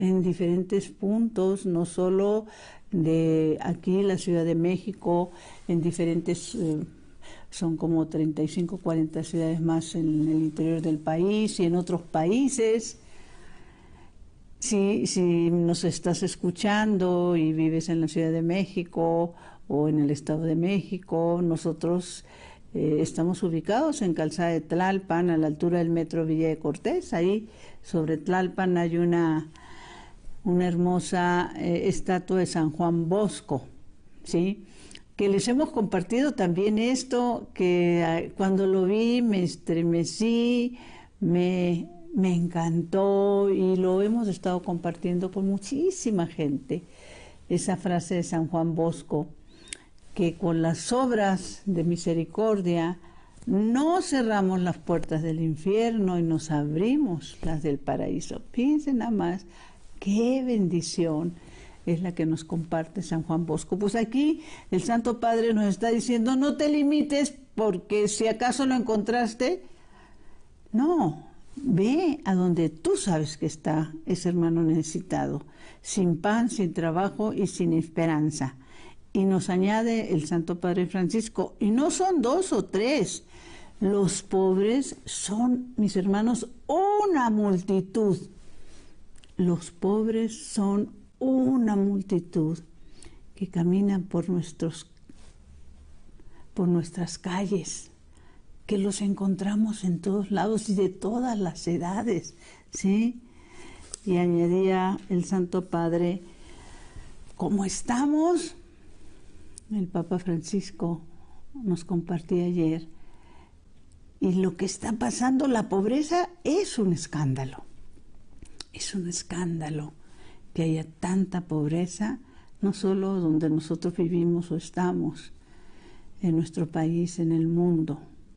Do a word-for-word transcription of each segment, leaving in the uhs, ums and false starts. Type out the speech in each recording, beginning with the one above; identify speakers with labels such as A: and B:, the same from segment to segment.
A: en diferentes puntos, no solo de aquí, la Ciudad de México, en diferentes, eh, son como treinta y cinco, cuarenta ciudades más en el interior del país y en otros países. Si, si nos estás escuchando y vives en la Ciudad de México o en el Estado de México, nosotros eh, estamos ubicados en Calzada de Tlalpan, a la altura del Metro Villa de Cortés. Ahí sobre Tlalpan hay una, una hermosa eh, estatua de San Juan Bosco, ¿sí? Que les hemos compartido también esto, que eh, cuando lo vi me estremecí, me... me encantó y lo hemos estado compartiendo con muchísima gente, esa frase de San Juan Bosco, que con las obras de misericordia no cerramos las puertas del infierno y nos abrimos las del paraíso. Piensen nada más, qué bendición es la que nos comparte San Juan Bosco. Pues aquí el Santo Padre nos está diciendo, no te limites porque si acaso lo encontraste, no. Ve a donde tú sabes que está ese hermano necesitado, sin pan, sin trabajo y sin esperanza. Y nos añade el Santo Padre Francisco, y no son dos o tres, los pobres son, mis hermanos, una multitud. Los pobres son una multitud que caminan por nuestros, por nuestras calles, que los encontramos en todos lados y de todas las edades, ¿sí? Y añadía el Santo Padre, ¿cómo estamos? El Papa Francisco nos compartía ayer, y lo que está pasando, la pobreza, es un escándalo. Es un escándalo que haya tanta pobreza, no solo donde nosotros vivimos o estamos, en nuestro país, en el mundo.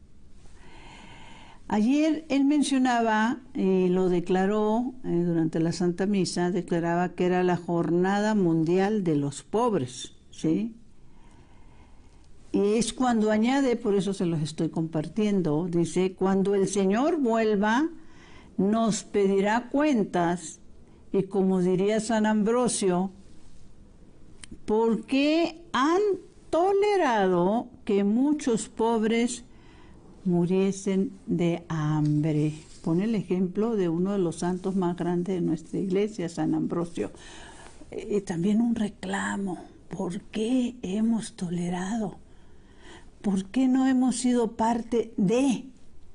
A: Ayer él mencionaba, y lo declaró eh, durante la Santa Misa, declaraba que era la Jornada Mundial de los Pobres, ¿sí? Y es cuando añade, por eso se los estoy compartiendo, dice, cuando el Señor vuelva, nos pedirá cuentas, y como diría San Ambrosio, ¿por qué han tolerado que muchos pobres muriesen de hambre? Pone el ejemplo de uno de los santos más grandes de nuestra iglesia, San Ambrosio. Y también un reclamo, ¿por qué hemos tolerado? ¿Por qué no hemos sido parte de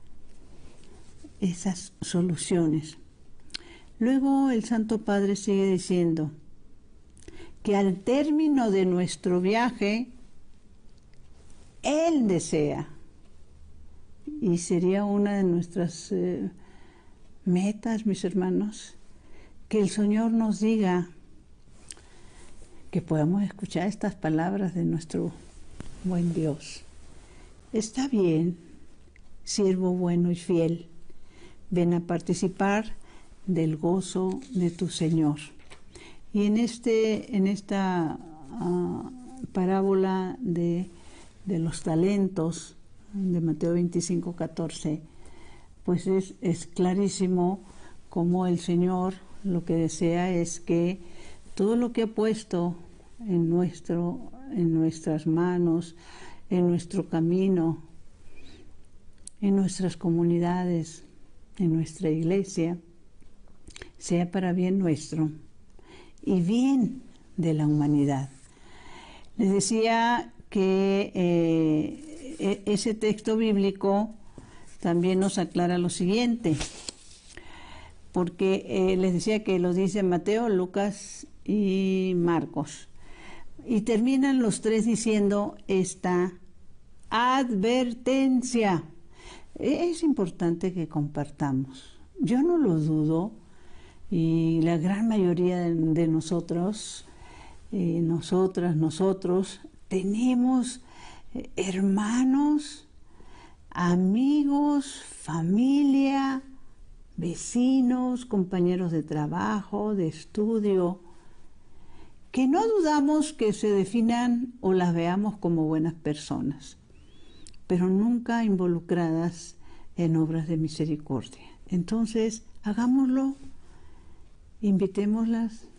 A: esas soluciones? Luego el Santo Padre sigue diciendo que al término de nuestro viaje, Él desea, y sería una de nuestras eh, metas, mis hermanos, que el Señor nos diga, que podamos escuchar estas palabras de nuestro buen Dios. Está bien, siervo bueno y fiel, ven a participar del gozo de tu Señor. Y en, este, en esta uh, parábola de, de los talentos, de Mateo veinticinco, catorce, pues es, es clarísimo cómo el Señor lo que desea es que todo lo que ha puesto en, nuestro, en nuestras manos, en nuestro camino, en nuestras comunidades, en nuestra iglesia, sea para bien nuestro y bien de la humanidad. Les decía que eh, ese texto bíblico también nos aclara lo siguiente, porque eh, les decía que lo dice Mateo, Lucas y Marcos, y terminan los tres diciendo esta advertencia. Es importante que compartamos. Yo no lo dudo, y la gran mayoría de, de nosotros, eh, nosotras, nosotros, tenemos eh, hermanos, amigos, familia, vecinos, compañeros de trabajo, de estudio, que no dudamos que se definan o las veamos como buenas personas, pero nunca involucradas en obras de misericordia. Entonces, hagámoslo Invitémoslas